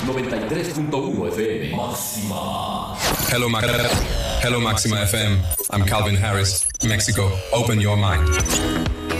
93.1 FM. Máxima. Hello, Maxima FM. I'm Calvin Harris, Mexico. Open your mind.